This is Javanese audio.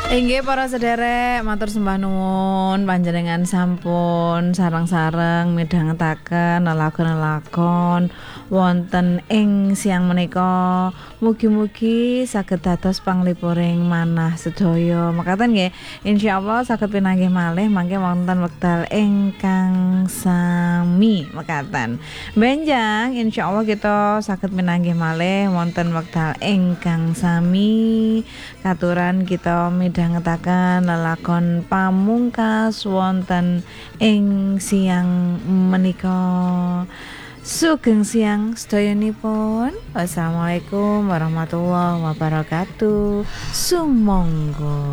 Inggih para sederek, matur sembah nuwun panjenengan sampun sareng-sareng midhangetaken lelakon-lelakon wonten ing siang menika. Mugi-mugi saged dados panglipuring manah sedaya. Mekaten nggih, insyaallah saged pinanggih malih mangke wonten wekdal ingkang sami mekaten. Benjang insyaallah kita saged pinanggih malih wonten wekdal ingkang sami. Katuran kita midhangetaken lelakon pamungkas wonten ing siang menika. Sugeng siang sedayanipun. Wassalamualaikum warahmatullahi wabarakatuh. Sumangga.